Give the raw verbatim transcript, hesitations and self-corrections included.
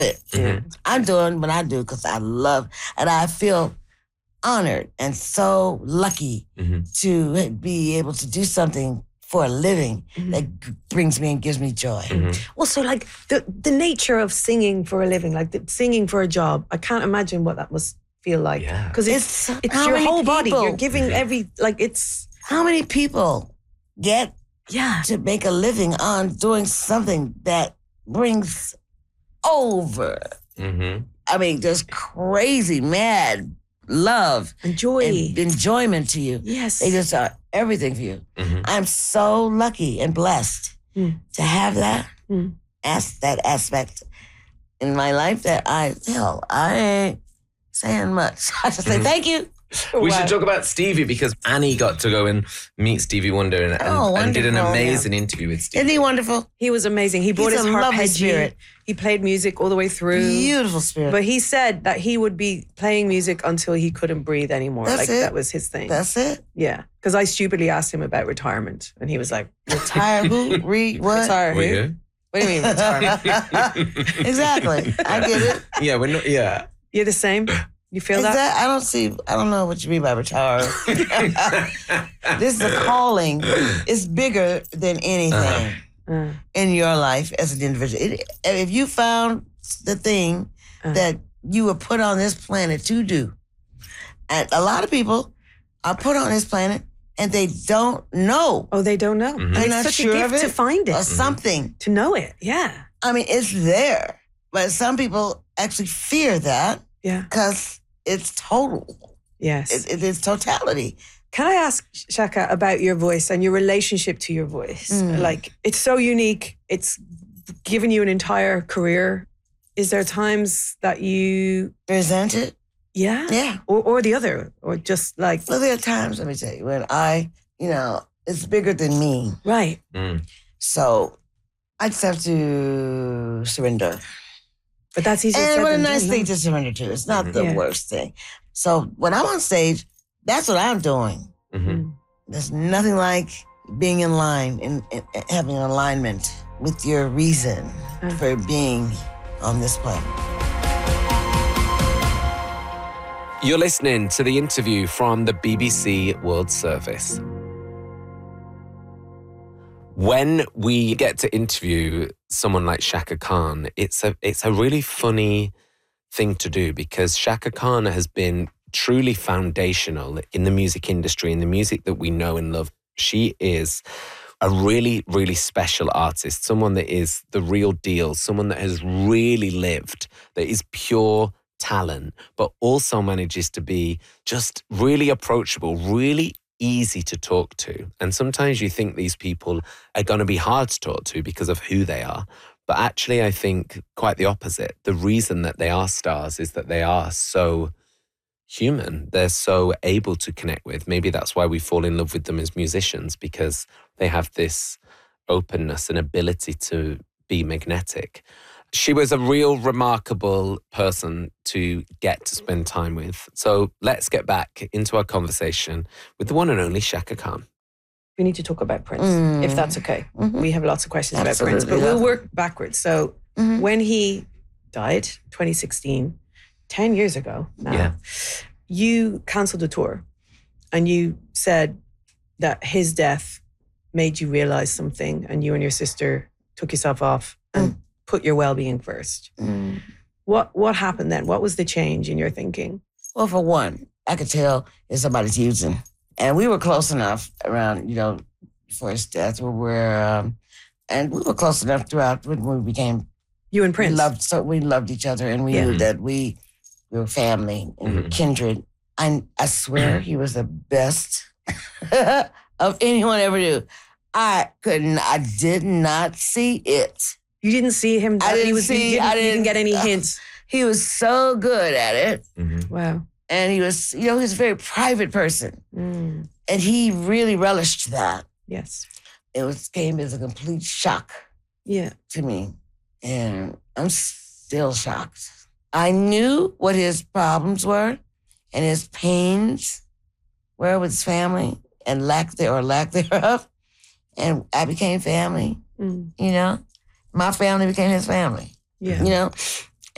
it. Mm-hmm. I'm doing what I do because I love, and I feel honored and so lucky mm-hmm. to be able to do something for a living mm-hmm. that g- brings me and gives me joy. Mm-hmm. Well, so like the, the nature of singing for a living, like the, singing for a job, I can't imagine what that must feel like. Because yeah. it's, it's, it's your whole people, body. You're giving mm-hmm. every, like it's... How many people get yeah. to make a living on doing something that brings over, mm-hmm. I mean, just crazy, mad love and joy and enjoyment to you. Yes. They just are everything for you. Mm-hmm. I'm so lucky and blessed mm. to have that mm. as that aspect in my life that I, hell, I ain't saying much. I just say thank you. We wow. should talk about Stevie because Annie got to go and meet Stevie Wonder and, and, oh, and did an amazing yeah. interview with Stevie. Isn't he wonderful? He was amazing. He brought He's his lovely arpeggio. Spirit. He played music all the way through. Beautiful spirit. But he said that he would be playing music until he couldn't breathe anymore. That's like it. That was his thing. That's it? Yeah. Because I stupidly asked him about retirement and he was like, retire who? Re what? Retire who? You? What do you mean retire? Exactly. I get it. Yeah, we're not, yeah. You're the same? You feel is that? that? I don't see, I don't know what you mean by retire. This is a calling. It's bigger than anything uh-huh. uh. in your life as an individual. It, if you found the thing uh. that you were put on this planet to do, and a lot of people are put on this planet and they don't know. Oh, they don't know. Mm-hmm. They're not such sure a gift of it to find it. Or something. To know it, yeah. I mean, it's there. But some people actually fear that. Yeah. Because it's total. Yes. It, it is totality. Can I ask, Chaka, about your voice and your relationship to your voice? Mm. Like, it's so unique. It's given you an entire career. Is there times that you... resent it? Yeah? Yeah. Or, or the other? Or just like... Well, there are times, let me tell you, when I, you know, it's bigger than me. Right. Mm. So I just have to surrender. But that's easy. And what a nice done, thing no? to surrender to. It's not the yeah. worst thing. So when I'm on stage, that's what I'm doing. Mm-hmm. There's nothing like being in line and, and having an alignment with your reason uh. for being on this planet. You're listening to the interview from the B B C World Service. When we get to interview someone like Chaka Khan, it's a it's a really funny thing to do because Chaka Khan has been truly foundational in the music industry, in the music that we know and love. She is a really, really special artist, someone that is the real deal, someone that has really lived, that is pure talent, but also manages to be just really approachable, really easy to talk to. And sometimes you think these people are going to be hard to talk to because of who they are. But actually, I think quite the opposite. The reason that they are stars is that they are so human. They're so able to connect with. Maybe that's why we fall in love with them as musicians, because they have this openness and ability to be magnetic. She was a real remarkable person to get to spend time with. So let's get back into our conversation with the one and only Chaka Khan. We need to talk about Prince, mm. if that's okay. Mm-hmm. We have lots of questions Absolutely. about Prince, but we'll work backwards. So mm-hmm. when he died, twenty sixteen, ten years ago now, yeah. you cancelled a tour and you said that his death made you realize something and you and your sister took yourself off and mm. put your well-being first. Mm. What what happened then? What was the change in your thinking? Well, for one, I could tell if somebody's using. And we were close enough around, you know, before his death, where we're, um, and we were close enough throughout when we became. You and Prince? We loved, so we loved each other, and we yeah. knew that we, we were family and mm-hmm. kindred. And I swear he was the best of anyone ever knew. I couldn't, I did not see it. You didn't see him? I didn't he was, see, you didn't, I didn't, you didn't get any uh, hints? He was so good at it. Mm-hmm. Wow. And he was, you know, he was a very private person. Mm. And he really relished that. Yes. It was came as a complete shock yeah. to me. And I'm still shocked. I knew what his problems were and his pains were with his family and lack there or lack thereof. And I became family, mm. you know. My family became his family, yeah. you know.